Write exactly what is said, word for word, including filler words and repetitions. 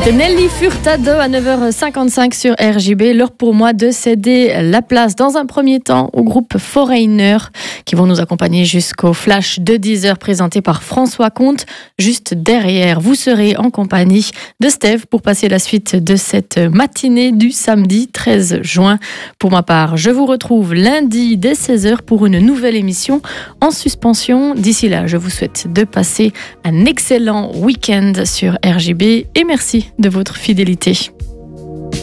C'était Nelly Furtado à neuf heures cinquante-cinq sur R J B. L'heure pour moi de céder la place dans un premier temps au groupe Foreigner qui vont nous accompagner jusqu'au flash de dix heures présenté par François Comte. Juste derrière, vous serez en compagnie de Steve pour passer la suite de cette matinée du samedi treize juin. Pour ma part, je vous retrouve lundi dès seize heures pour une nouvelle émission en suspension. D'ici là, je vous souhaite de passer un excellent week-end sur R J B et merci de votre fidélité.